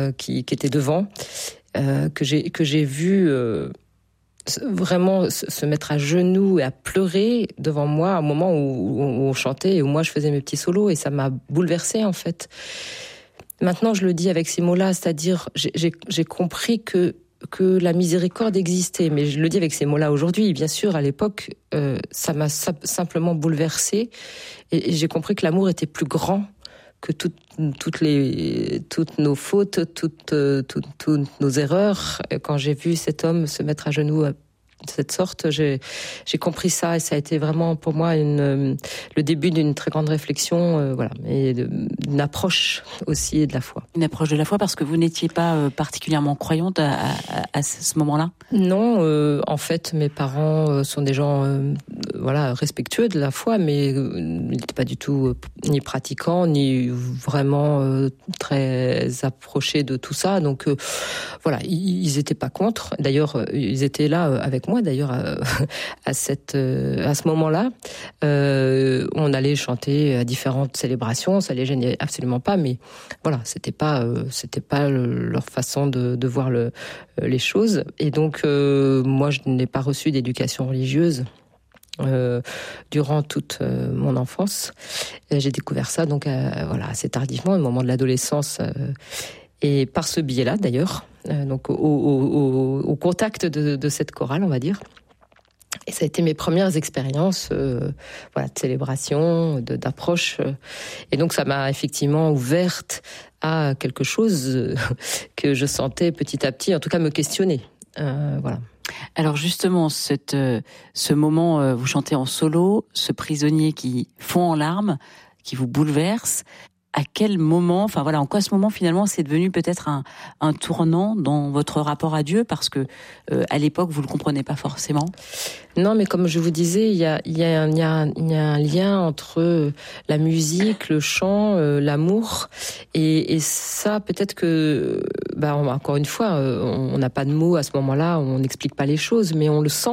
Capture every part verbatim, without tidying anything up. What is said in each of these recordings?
euh, qui, qui était devant, euh, que j'ai que j'ai vu euh, vraiment se mettre à genoux et à pleurer devant moi, à un moment où, où on chantait et où moi je faisais mes petits solos, et ça m'a bouleversée en fait. Maintenant, je le dis avec ces mots-là, c'est-à-dire j'ai, j'ai, j'ai compris que que la miséricorde existait, mais je le dis avec ces mots-là aujourd'hui. Bien sûr, à l'époque, euh, ça m'a sa- simplement bouleversée, et, et j'ai compris que l'amour était plus grand que toutes, toutes les, toutes nos fautes, toutes, euh, toutes, toutes nos erreurs. Quand j'ai vu cet homme se mettre à genoux de cette sorte, j'ai, j'ai compris ça, et ça a été vraiment pour moi une, le début d'une très grande réflexion, euh, voilà, et d'une approche aussi de la foi. Une approche de la foi, parce que vous n'étiez pas euh, particulièrement croyante à, à, à ce moment-là ? Non, euh, en fait, mes parents euh, sont des gens, euh, voilà, respectueux de la foi, mais euh, ils n'étaient pas du tout euh, ni pratiquants, ni vraiment euh, très approchés de tout ça. Donc, euh, voilà, ils, ils étaient pas contre. D'ailleurs, euh, ils étaient là euh, avec moi. D'ailleurs, à, à cette, euh, à ce moment-là, euh, on allait chanter à différentes célébrations. Ça les gênait absolument pas, mais voilà, c'était pas, euh, c'était pas le, leur façon de, de voir le, les choses. Et donc, euh, moi, je n'ai pas reçu d'éducation religieuse euh, durant toute euh, mon enfance. Et j'ai découvert ça, donc, euh, voilà, assez tardivement, au moment de l'adolescence. Euh, et par ce biais-là, d'ailleurs, euh, donc au, au, au, au contact de, de cette chorale, on va dire. Et ça a été mes premières expériences, euh, voilà, de célébration, de, d'approche. Et donc, ça m'a effectivement ouverte à quelque chose que je sentais petit à petit, en tout cas, me questionner. Euh, voilà. Alors justement, cette, euh, ce moment, euh, vous chantez en solo, ce prisonnier qui fond en larmes, qui vous bouleverse. À quel moment, enfin voilà, en quoi ce moment finalement c'est devenu peut-être un, un tournant dans votre rapport à Dieu, parce que euh, à l'époque vous le comprenez pas forcément. Non, mais comme je vous disais, il y a, il y a, il y a, il y a un lien entre la musique, le chant, euh, l'amour, et, et ça peut-être que, bah encore une fois, on n'a pas de mots à ce moment-là, on n'explique pas les choses, mais on le sent.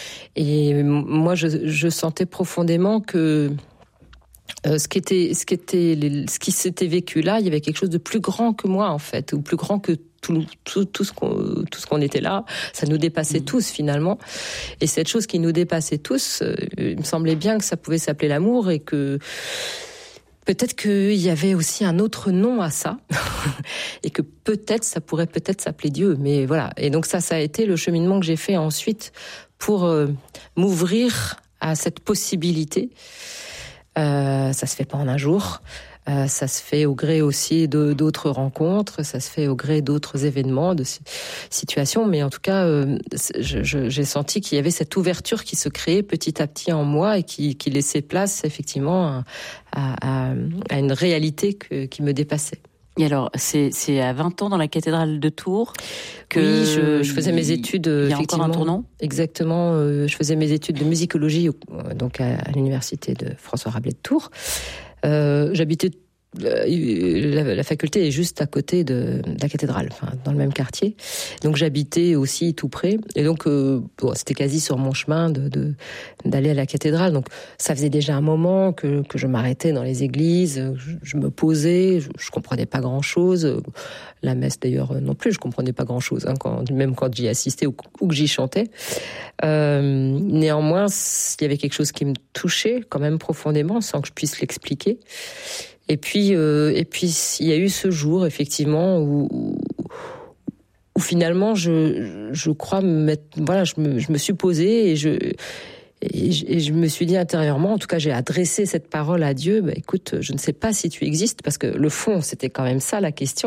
Et moi, je, je sentais profondément que Euh, ce qui était, ce qui était, ce qui s'était vécu là, il y avait quelque chose de plus grand que moi en fait, ou plus grand que tout, tout, tout ce qu'on, tout ce qu'on était là. Ça nous dépassait mmh. tous finalement. Et cette chose qui nous dépassait tous, euh, il me semblait bien que ça pouvait s'appeler l'amour, et que peut-être qu'il y avait aussi un autre nom à ça, et que peut-être ça pourrait peut-être s'appeler Dieu. Mais voilà. Et donc ça, ça a été le cheminement que j'ai fait ensuite pour euh, m'ouvrir à cette possibilité. Euh, ça se fait pas en un jour. Euh, ça se fait au gré aussi de, d'autres rencontres. Ça se fait au gré d'autres événements, de situations. Mais en tout cas, euh, je, je, j'ai senti qu'il y avait cette ouverture qui se créait petit à petit en moi, et qui, qui laissait place effectivement à, à, à une réalité que, qui me dépassait. Et alors, c'est, c'est à vingt ans dans la cathédrale de Tours que oui, je, je faisais mes études. Il y a effectivement, encore un tournant. Exactement. Euh, je faisais mes études de musicologie donc à, à l'université de François Rabelais de Tours. Euh, j'habitais La, la faculté est juste à côté de, de la cathédrale, enfin, dans le même quartier. Donc j'habitais aussi tout près. Et donc euh, bon, c'était quasi sur mon chemin de, de, d'aller à la cathédrale. Donc ça faisait déjà un moment que, que je m'arrêtais dans les églises, je, je me posais, je, je comprenais pas grand-chose. La messe d'ailleurs non plus, je comprenais pas grand-chose, hein, quand, même quand j'y assistais ou, ou que j'y chantais. Euh, néanmoins, il y avait quelque chose qui me touchait quand même profondément, sans que je puisse l'expliquer. Et puis, euh, et puis, il y a eu ce jour, effectivement, où, où, où finalement, je, je crois me mettre, voilà, je me, je me suis posée et je, et je, et je me suis dit intérieurement, en tout cas, j'ai adressé cette parole à Dieu. Bah, écoute, je ne sais pas si tu existes, parce que le fond, c'était quand même ça la question.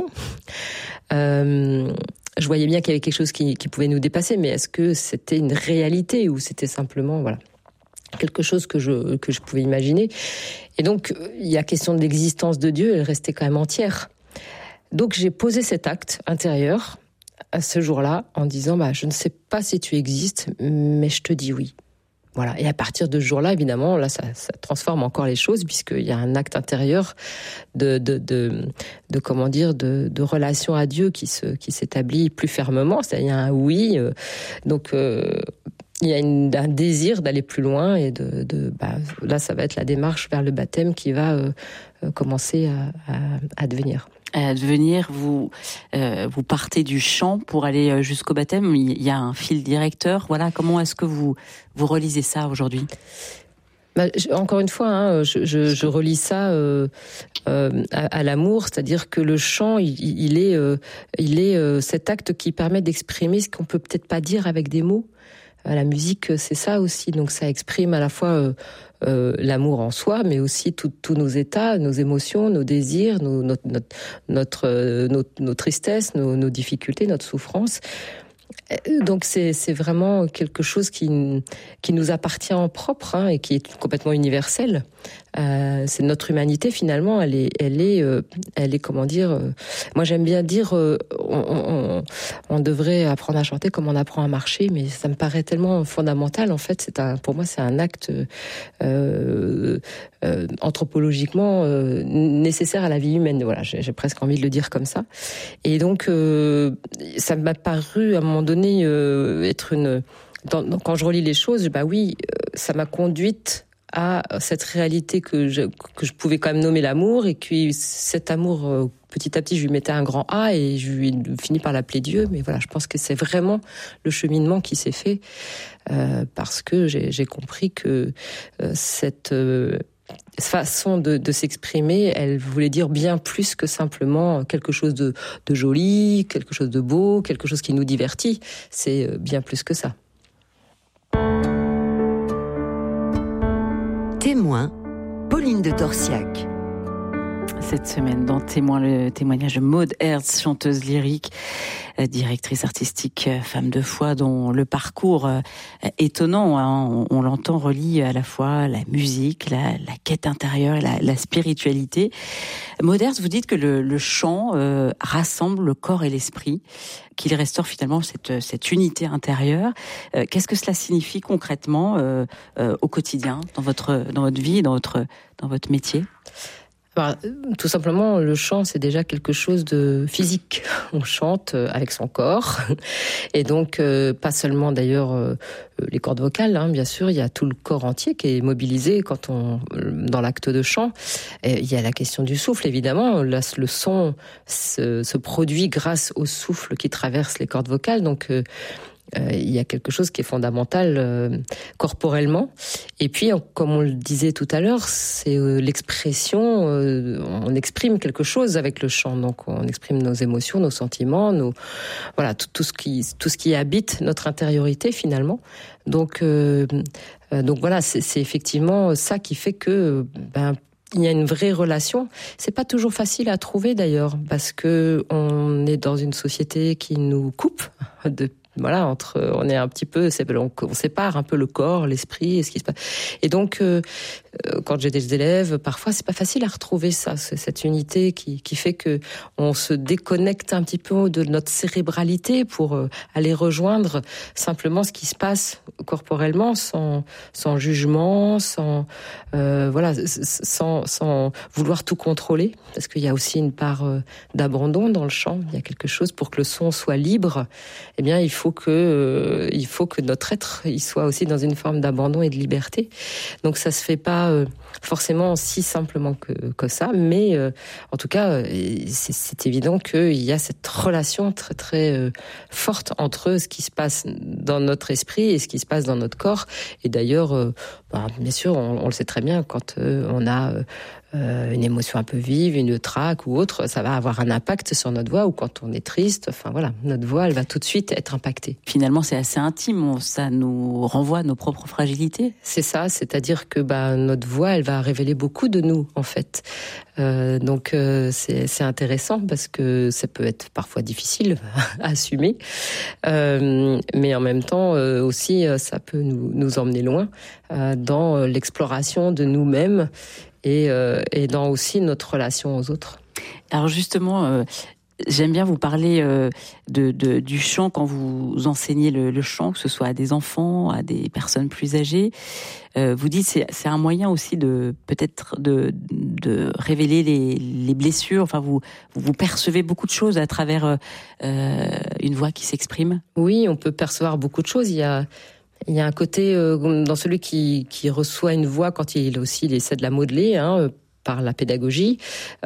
Euh, je voyais bien qu'il y avait quelque chose qui, qui pouvait nous dépasser, mais est-ce que c'était une réalité ou c'était simplement, voilà, quelque chose que je que je pouvais imaginer. Et donc, il y a question de l'existence de Dieu, elle restait quand même entière. Donc, j'ai posé cet acte intérieur à ce jour-là en disant, bah, je ne sais pas si tu existes, mais je te dis oui. Voilà. Et à partir de ce jour-là, évidemment, là, ça, ça transforme encore les choses, puisqu'il y a un acte intérieur de, de, de, de comment dire, de, de relation à Dieu qui se, qui s'établit plus fermement. C'est-à-dire un oui. Euh, donc, euh, il y a une, un désir d'aller plus loin et de, de bah, là, ça va être la démarche vers le baptême qui va euh, commencer à, à, à devenir. À devenir, vous euh, vous partez du chant pour aller jusqu'au baptême. Il y a un fil directeur. Voilà, comment est-ce que vous vous relisez ça aujourd'hui? Bah, encore une fois, hein, je, je, je relis ça euh, euh, à, à l'amour, c'est-à-dire que le chant, il, il est, euh, il est euh, cet acte qui permet d'exprimer ce qu'on peut peut-être pas dire avec des mots. La musique, c'est ça aussi. Donc, ça exprime à la fois euh, euh, l'amour en soi, mais aussi tous nos états, nos émotions, nos désirs, nos, notre, notre, notre, euh, nos, nos tristesses, nos, nos difficultés, notre souffrance. Donc, c'est, c'est vraiment quelque chose qui, qui nous appartient en propre hein, et qui est complètement universel. Euh, c'est notre humanité finalement. Elle est, elle est, euh, elle est comment dire. Euh, moi, j'aime bien dire, euh, on, on, on devrait apprendre à chanter comme on apprend à marcher, mais ça me paraît tellement fondamental. En fait, c'est un, pour moi, c'est un acte euh, euh, anthropologiquement euh, nécessaire à la vie humaine. Voilà, j'ai, j'ai presque envie de le dire comme ça. Et donc, euh, ça m'a paru à un moment donné euh, être une. Dans, dans, quand je relis les choses, bah oui, euh, ça m'a conduite à cette réalité que je, que je pouvais quand même nommer l'amour, et que cet amour, euh, petit à petit, je lui mettais un grand A et je lui ai fini par l'appeler Dieu. Mais voilà, je pense que c'est vraiment le cheminement qui s'est fait euh, parce que j'ai, j'ai compris que euh, cette euh, façon de, de s'exprimer, elle voulait dire bien plus que simplement quelque chose de, de joli, quelque chose de beau, quelque chose qui nous divertit. C'est bien plus que ça. Témoin, Pauline de Torsiac. Cette semaine, dans Témoin, le témoignage de Maud Herz, chanteuse lyrique, directrice artistique, femme de foi, dont le parcours étonnant, hein, on, on l'entend, relie à la fois la musique, la, la quête intérieure et la, la spiritualité. Maud Herz, vous dites que le, le chant euh, rassemble le corps et l'esprit, qu'il restaure finalement cette, cette unité intérieure. Euh, qu'est-ce que cela signifie concrètement euh, euh, au quotidien, dans votre, dans votre vie, dans votre, dans votre métier ? Bah, tout simplement, le chant, c'est déjà quelque chose de physique. On chante avec son corps. Et donc, euh, pas seulement d'ailleurs euh, les cordes vocales, hein, bien sûr, il y a tout le corps entier qui est mobilisé quand on, dans l'acte de chant. Et il y a la question du souffle, évidemment. Là, le son se, se produit grâce au souffle qui traverse les cordes vocales. Donc, euh, Euh, il y a quelque chose qui est fondamental euh, corporellement. Et puis, comme on le disait tout à l'heure, c'est euh, l'expression, euh, on exprime quelque chose avec le chant. Donc, on exprime nos émotions, nos sentiments, nos, voilà, tout, tout ce qui, tout ce qui habite notre intériorité finalement. Donc, euh, euh, donc voilà, c'est, c'est effectivement ça qui fait que, ben, il y a une vraie relation. C'est pas toujours facile à trouver d'ailleurs, parce que on est dans une société qui nous coupe de Voilà, entre, on est un petit peu, on, on sépare un peu le corps, l'esprit et ce qui se passe. Et donc, euh, quand j'ai des élèves, parfois c'est pas facile à retrouver ça, cette unité qui, qui fait que on se déconnecte un petit peu de notre cérébralité pour aller rejoindre simplement ce qui se passe corporellement, sans, sans jugement, sans, euh, voilà, sans, sans vouloir tout contrôler, parce qu'il y a aussi une part d'abandon dans le chant. Il y a quelque chose pour que le son soit libre. Eh bien, il faut que, euh, il faut que notre être, il soit aussi dans une forme d'abandon et de liberté. Donc, ça se fait pas euh, forcément si simplement que, que ça, mais euh, en tout cas, c'est, c'est évident qu'il y a cette relation très très euh, forte entre ce qui se passe dans notre esprit et ce qui se passe dans notre corps. Et d'ailleurs, euh, bah, bien sûr, on, on le sait très bien, quand euh, on a euh, Euh, une émotion un peu vive, une traque ou autre, ça va avoir un impact sur notre voix, ou quand on est triste, enfin voilà, notre voix, elle va tout de suite être impactée. Finalement, c'est assez intime, ça nous renvoie à nos propres fragilités. C'est ça, c'est-à-dire que bah, notre voix, elle va révéler beaucoup de nous, en fait. Euh, donc euh, c'est, c'est intéressant parce que ça peut être parfois difficile à assumer, euh, mais en même temps euh, aussi, ça peut nous, nous emmener loin euh, dans l'exploration de nous-mêmes. Et, euh, et dans aussi notre relation aux autres. Alors justement, euh, j'aime bien vous parler euh, de, de, du chant quand vous enseignez le, le chant, que ce soit à des enfants, à des personnes plus âgées. Euh, vous dites c'est c'est un moyen aussi de peut-être de de révéler les les blessures. Enfin, vous vous percevez beaucoup de choses à travers euh, une voix qui s'exprime. Oui, on peut percevoir beaucoup de choses. Il y a Il y a un côté euh, dans celui qui, qui reçoit une voix quand il aussi il essaie de la modeler, hein, par la pédagogie.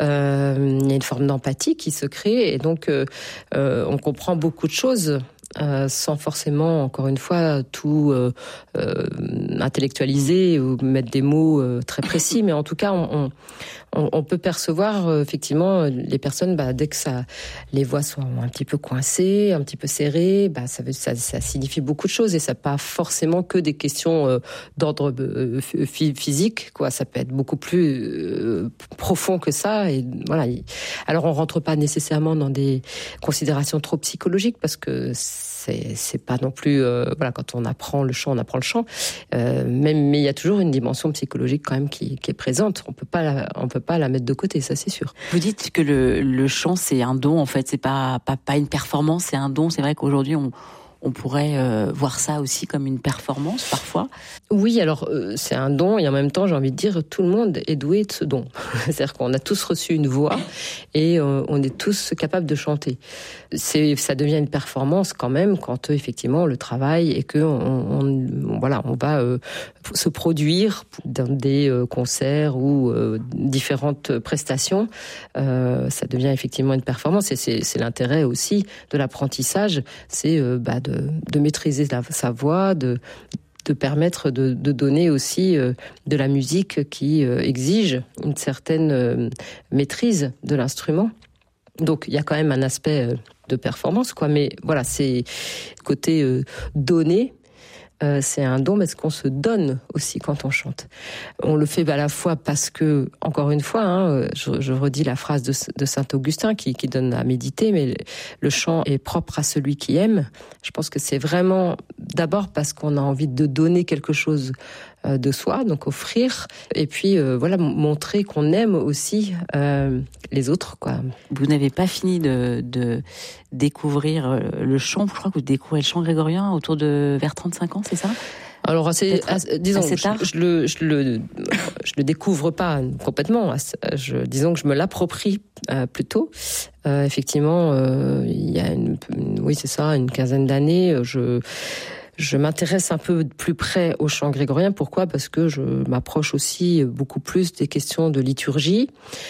Euh, il y a une forme d'empathie qui se crée et donc euh, euh, on comprend beaucoup de choses. Euh, sans forcément, encore une fois, tout euh, euh, intellectualiser ou mettre des mots euh, très précis, mais en tout cas, on, on, on peut percevoir euh, effectivement les personnes, bah, dès que ça, les voix sont un petit peu coincées, un petit peu serrées, bah, ça, veut, ça, ça signifie beaucoup de choses et ça pas forcément que des questions euh, d'ordre euh, physique, quoi. Ça peut être beaucoup plus euh, profond que ça. Et voilà. Alors, on rentre pas nécessairement dans des considérations trop psychologiques parce que c'est c'est pas non plus euh, voilà, quand on apprend le chant on apprend le chant euh, même, mais il y a toujours une dimension psychologique quand même qui, qui est présente. On peut pas la, on peut pas la mettre de côté, ça c'est sûr. Vous dites que le, le chant c'est un don en fait, c'est pas pas pas une performance, c'est un don. C'est vrai qu'aujourd'hui on on pourrait euh, voir ça aussi comme une performance parfois. Oui, alors euh, c'est un don et en même temps j'ai envie de dire tout le monde est doué de ce don. C'est-à-dire qu'on a tous reçu une voix et euh, on est tous capables de chanter. C'est, ça devient une performance quand même quand euh, effectivement le travail et que on, on, voilà, on va euh, se produire dans des euh, concerts ou euh, différentes prestations. Euh, ça devient effectivement une performance et c'est, c'est l'intérêt aussi de l'apprentissage, c'est euh, bah, de De, de maîtriser la, sa voix, de, de permettre de, de donner aussi euh, de la musique qui euh, exige une certaine euh, maîtrise de l'instrument. Donc il y a quand même un aspect euh, de performance, quoi. Mais voilà, c'est côté euh, donné. Euh, c'est un don, mais ce qu'on se donne aussi quand on chante. On le fait à la fois parce que, encore une fois, hein, je, je redis la phrase de, de saint Augustin qui, qui donne à méditer, mais le, le chant est propre à celui qui aime. Je pense que c'est vraiment d'abord parce qu'on a envie de donner quelque chose euh, de soi, donc offrir, et puis euh, voilà, montrer qu'on aime aussi euh, les autres, quoi. Vous n'avez pas fini de, de découvrir le chant, je crois que vous découvrez le chant grégorien autour de vers trente-cinq ans, c'est ça ? Alors, assez, assez, disons, assez tard. Je, je, le, je, le, je le découvre pas complètement. Je, disons que je me l'approprie euh, plutôt. Euh, effectivement, euh, il y a une, oui, c'est ça, une quinzaine d'années, je. Je m'intéresse un peu plus près au chant grégorien. Pourquoi ? Parce que je m'approche aussi beaucoup plus des questions de liturgie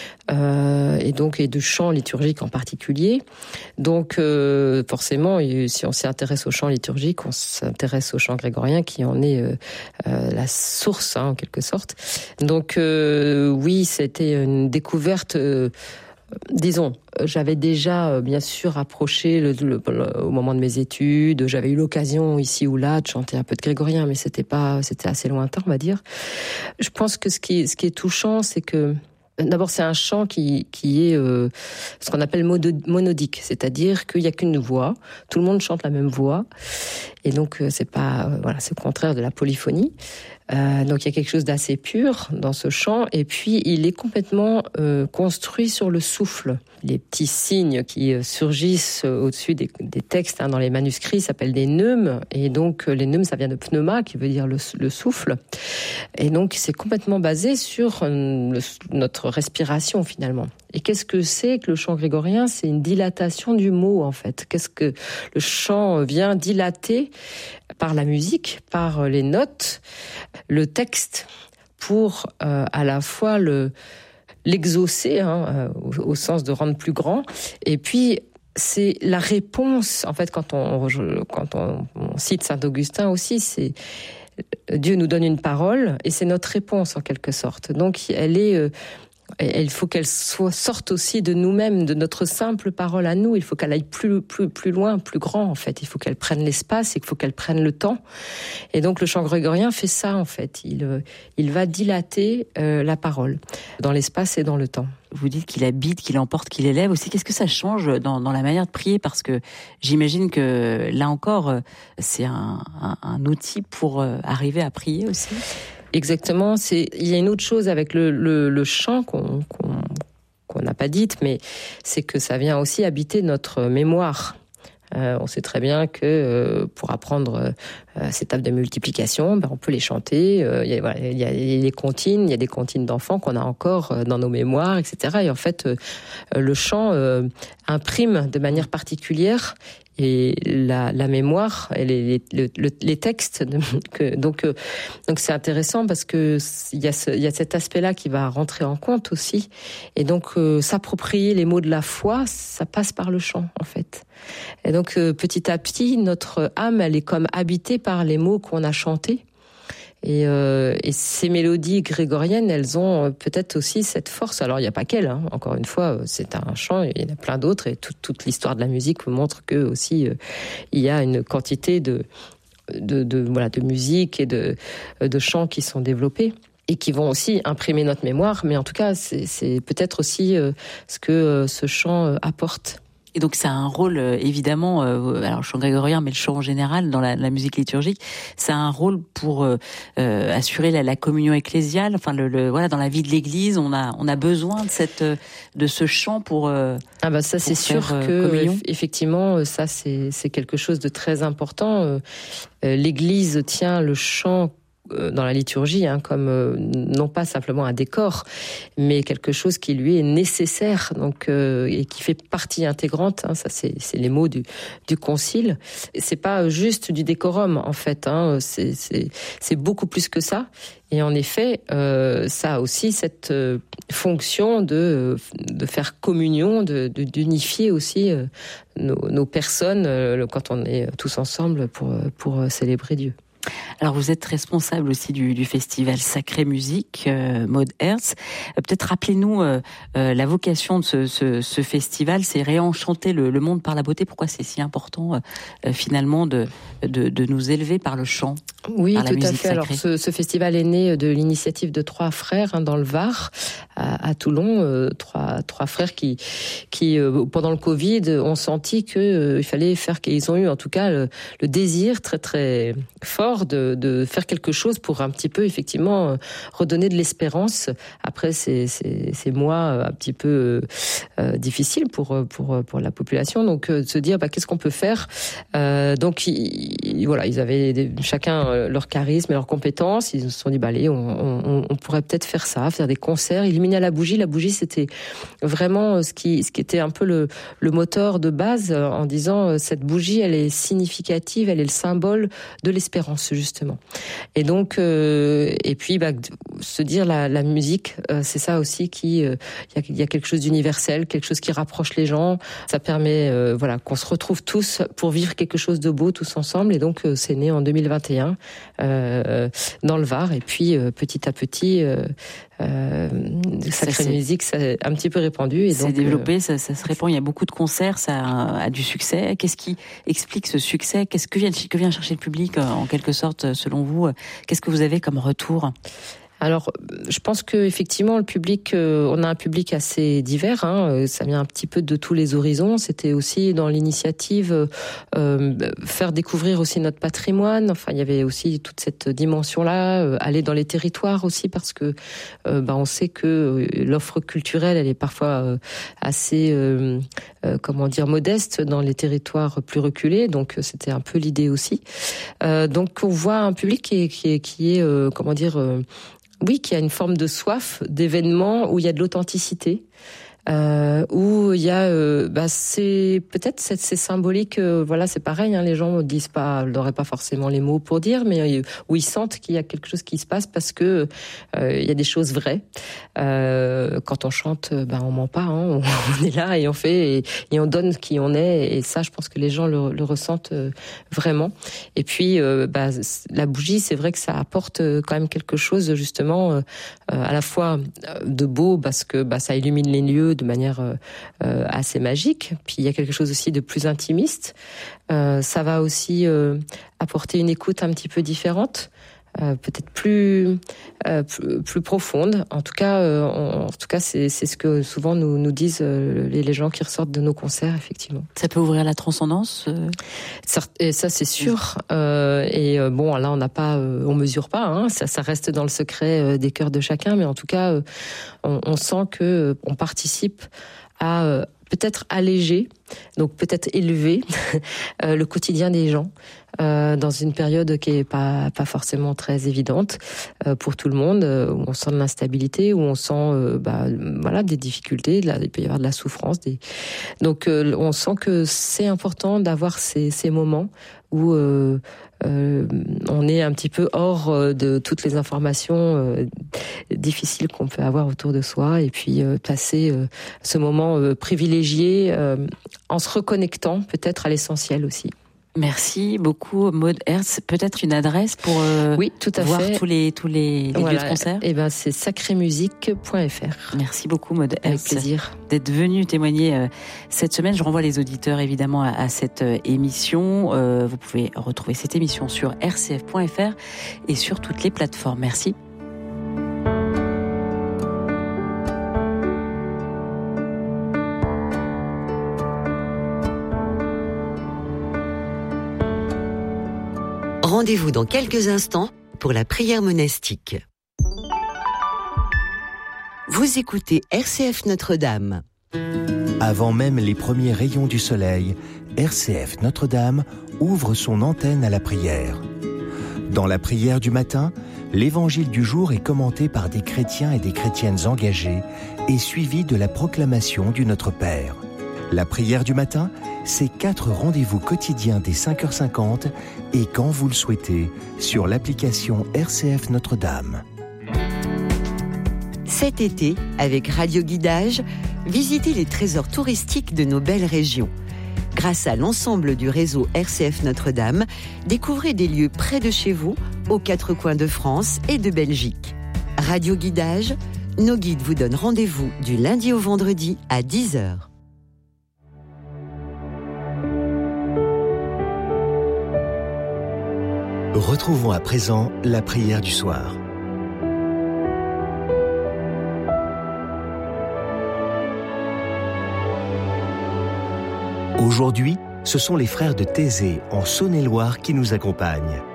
euh, et donc et de chant liturgique en particulier. Donc euh, forcément, si on s'y intéresse au chant liturgique, on s'intéresse au chant grégorien qui en est euh, euh, la source, hein, en quelque sorte. Donc euh, oui, c'était une découverte. Euh, Disons, j'avais déjà bien sûr approché le, le, le, au moment de mes études, j'avais eu l'occasion ici ou là de chanter un peu de grégorien, mais c'était pas, c'était assez lointain, on va dire. Je pense que ce qui, ce qui est touchant, c'est que d'abord c'est un chant qui, qui est euh, ce qu'on appelle monodique, c'est-à-dire qu'il y a qu'une voix, tout le monde chante la même voix, et donc c'est pas, euh, voilà, c'est le contraire de la polyphonie. Euh, donc il y a quelque chose d'assez pur dans ce chant, et puis il est complètement euh, construit sur le souffle. Les petits signes qui euh, surgissent au-dessus des, des textes, hein, dans les manuscrits s'appellent des neumes, et donc les neumes ça vient de pneuma qui veut dire le, le souffle, et donc c'est complètement basé sur euh, le, notre respiration finalement. Et qu'est-ce que c'est que le chant grégorien ? C'est une dilatation du mot en fait. Qu'est-ce que le chant vient dilater par la musique, par les notes, le texte, pour euh, à la fois le l'exaucer, hein, euh, au, au sens de rendre plus grand, et puis c'est la réponse. En fait, quand on quand on, on cite saint Augustin aussi, c'est Dieu nous donne une parole et c'est notre réponse en quelque sorte. Donc elle est euh, il faut qu'elle soit, sorte aussi de nous-mêmes, de notre simple parole à nous. Il faut qu'elle aille plus, plus, plus loin, plus grand, en fait. Il faut qu'elle prenne l'espace et qu'il faut qu'elle prenne le temps. Et donc, le chant grégorien fait ça, en fait. Il, il va dilater euh, la parole dans l'espace et dans le temps. Vous dites qu'il habite, qu'il emporte, qu'il élève aussi. Qu'est-ce que ça change dans, dans la manière de prier ? Parce que j'imagine que, là encore, c'est un, un, un outil pour arriver à prier aussi. Exactement. C'est, il y a une autre chose avec le, le, le chant qu'on, qu'on, qu'on n'a pas dite, mais c'est que ça vient aussi habiter notre mémoire. Euh, on sait très bien que euh, pour apprendre euh, ces tables de multiplication, ben, on peut les chanter. Euh, il y a, voilà, il y a les comptines, il y a des comptines d'enfants qu'on a encore dans nos mémoires, et cetera. Et en fait, euh, le chant euh, imprime de manière particulière et la, la mémoire et les, les, les, les textes. Que, donc, euh, donc c'est intéressant parce que il y a ce, il y a cet aspect-là qui va rentrer en compte aussi. Et donc, euh, s'approprier les mots de la foi, ça passe par le chant, en fait. Et donc, euh, petit à petit, notre âme, elle est comme habitée par les mots qu'on a chantés. Et, euh, et ces mélodies grégoriennes, elles ont peut-être aussi cette force. Alors, il n'y a pas qu'elles, hein. Encore une fois, c'est un chant, il y en a plein d'autres, et toute, toute l'histoire de la musique montre que aussi euh, il y a une quantité de, de, de, voilà, de musique et de, de chants qui sont développés et qui vont aussi imprimer notre mémoire. Mais en tout cas, c'est, c'est peut-être aussi euh, ce que euh, ce chant euh, apporte. Et donc ça a un rôle euh, évidemment, euh, alors le chant grégorien, mais le chant en général dans la, la musique liturgique, ça a un rôle pour euh, euh, assurer la, la communion ecclésiale. Enfin, le, le voilà, dans la vie de l'Église, on a on a besoin de cette de ce chant pour. Euh, ah bah ça c'est sûr faire, que communion. Effectivement ça c'est c'est quelque chose de très important. Euh, L'Église tient le chant dans la liturgie, hein, comme euh, non pas simplement un décor, mais quelque chose qui lui est nécessaire, donc euh, et qui fait partie intégrante. Hein, ça, c'est, c'est les mots du, du concile. Et c'est pas juste du décorum, en fait. Hein, c'est, c'est, c'est beaucoup plus que ça. Et en effet, euh, ça a aussi cette euh, fonction de de faire communion, de, de d'unifier aussi euh, nos, nos personnes euh, quand on est tous ensemble pour pour célébrer Dieu. Alors vous êtes responsable aussi du, du festival Sacrée Musique, euh, Maud Herz. Euh, peut-être rappelez-nous euh, euh, la vocation de ce, ce, ce festival, c'est réenchanter le, le monde par la beauté. Pourquoi c'est si important euh, finalement de, de, de nous élever par le chant? Oui, par la tout à fait. sacrée. Alors ce, ce festival est né de l'initiative de trois frères hein, dans le Var, à, à Toulon, euh, trois trois frères qui qui euh, pendant le Covid ont senti que euh, il fallait faire, qu'ils ont eu en tout cas le, le désir très très fort de de faire quelque chose pour un petit peu effectivement redonner de l'espérance après ces ces, ces mois un petit peu euh, difficiles pour pour pour la population. Donc euh, de se dire bah qu'est-ce qu'on peut faire. Euh, donc ils, voilà, ils avaient des, chacun leur charisme et leurs compétences. Ils se sont dit bah allez, on, on, on pourrait peut-être faire ça, faire des concerts, illuminer à la bougie. La bougie c'était vraiment ce qui ce qui était un peu le le moteur de base en disant cette bougie elle est significative, elle est le symbole de l'espérance justement. Et donc, euh, et puis, bah, se dire la, la musique, euh, c'est ça aussi qui, il euh, y, y a quelque chose d'universel, quelque chose qui rapproche les gens. Ça permet, euh, voilà, qu'on se retrouve tous pour vivre quelque chose de beau tous ensemble. Et donc, euh, c'est né en deux mille vingt et un euh, dans le Var. Et puis, euh, petit à petit, euh, euh, Sacrée Musique, ça a un petit peu répandu. Et c'est donc, développé, euh, ça, ça se répand. Il y a beaucoup de concerts, ça a, a du succès. Qu'est-ce qui explique ce succès? Qu'est-ce que vient, que vient chercher le public en quelque sorte, selon vous? Qu'est-ce que vous avez comme retour? Alors, je pense que effectivement, le public, euh, on a un public assez divers. Hein, ça vient un petit peu de tous les horizons. C'était aussi dans l'initiative euh, faire découvrir aussi notre patrimoine. Enfin, il y avait aussi toute cette dimension-là, euh, aller dans les territoires aussi, parce que euh, bah, on sait que l'offre culturelle, elle est parfois euh, assez, euh, euh, comment dire, modeste dans les territoires plus reculés. Donc, c'était un peu l'idée aussi. Euh, donc, on voit un public qui est, qui est, qui est euh, comment dire. Euh, Oui, qui a une forme de soif d'événements où il y a de l'authenticité. Euh, où il y a, euh, bah c'est peut-être c'est, c'est symbolique. Euh, voilà, c'est pareil. Hein, les gens ne disent pas, n'auraient pas forcément les mots pour dire, mais euh, où ils sentent qu'il y a quelque chose qui se passe parce que euh, il y a des choses vraies. Euh, quand on chante, bah on ment pas. Hein, on, on est là et on fait et, et on donne qui on est. Et ça, je pense que les gens le, le ressentent euh, vraiment. Et puis, euh, bah, la bougie, c'est vrai que ça apporte quand même quelque chose justement euh, à la fois de beau parce que bah ça illumine les lieux de manière euh, assez magique. Puis il y a quelque chose aussi de plus intimiste. Euh, ça va aussi euh, apporter une écoute un petit peu différente, euh, peut-être plus, euh, plus plus profonde. En tout cas, euh, on, en tout cas, c'est c'est ce que souvent nous nous disent euh, les, les gens qui ressortent de nos concerts, effectivement. Ça peut ouvrir la transcendance. Euh... Et ça, c'est sûr. Euh, et euh, bon, là, on n'a pas, euh, on mesure pas. Hein, ça, ça reste dans le secret euh, des cœurs de chacun. Mais en tout cas, euh, on, on sent que euh, on participe à euh, peut-être alléger, donc peut-être élever euh, le quotidien des gens euh, dans une période qui est pas pas forcément très évidente euh, pour tout le monde, euh, où on sent de l'instabilité, où on sent euh, bah, voilà des difficultés, de la, il peut y avoir de la souffrance. Des... Donc euh, on sent que c'est important d'avoir ces ces moments où euh, euh, on est un petit peu hors de toutes les informations euh, difficiles qu'on peut avoir autour de soi, et puis euh, passer euh, ce moment euh, privilégié euh, en se reconnectant peut-être à l'essentiel aussi. Merci beaucoup Maud Herz. Peut-être une adresse pour euh, oui, tout à voir fait. tous les tous les, les voilà. lieux de concert. Et ben c'est sacré musique point f r. Merci beaucoup Maud Herz. Avec plaisir d'être venue témoigner euh, cette semaine. Je renvoie les auditeurs évidemment à, à cette euh, émission. Euh, vous pouvez retrouver cette émission sur r c f point f r et sur toutes les plateformes. Merci. Rendez-vous dans quelques instants pour la prière monastique. Vous écoutez R C F Notre-Dame. Avant même les premiers rayons du soleil, R C F Notre-Dame ouvre son antenne à la prière. Dans la prière du matin, l'évangile du jour est commenté par des chrétiens et des chrétiennes engagés et suivi de la proclamation du Notre Père. La prière du matin, c'est quatre rendez-vous quotidiens dès cinq heures cinquante et quand vous le souhaitez, sur l'application R C F Notre-Dame. Cet été, avec Radio Guidage, visitez les trésors touristiques de nos belles régions. Grâce à l'ensemble du réseau R C F Notre-Dame, découvrez des lieux près de chez vous, aux quatre coins de France et de Belgique. Radio Guidage, nos guides vous donnent rendez-vous du lundi au vendredi à dix heures. Retrouvons à présent la prière du soir. Aujourd'hui, ce sont les frères de Thésée en Saône-et-Loire qui nous accompagnent.